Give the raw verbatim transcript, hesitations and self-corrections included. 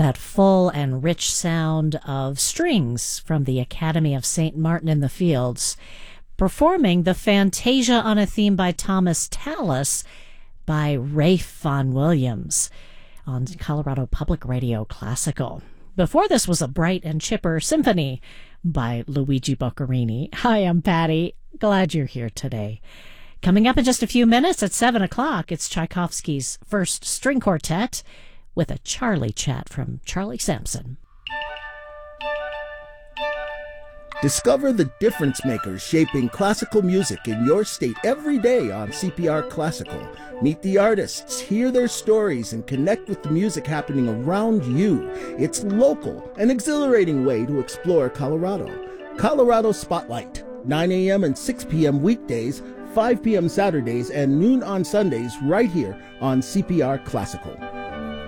that full and rich sound of strings from the Academy of Saint Martin in the Fields, performing the Fantasia on a theme by Thomas Tallis by Rafe Vaughan Williams on Colorado Public Radio Classical. Before this was a bright and chipper symphony by Luigi Boccherini. Hi, I'm Patty. Glad you're here today. Coming up in just a few minutes at seven o'clock, it's Tchaikovsky's First String Quartet with a Charlie chat from Charlie Sampson. Discover the difference makers shaping classical music in your state every day on C P R Classical. Meet the artists, hear their stories, and connect with the music happening around you. It's local, an exhilarating way to explore Colorado. Colorado Spotlight, nine a.m. and six p.m. weekdays, five p.m. Saturdays, and noon on Sundays right here on C P R Classical.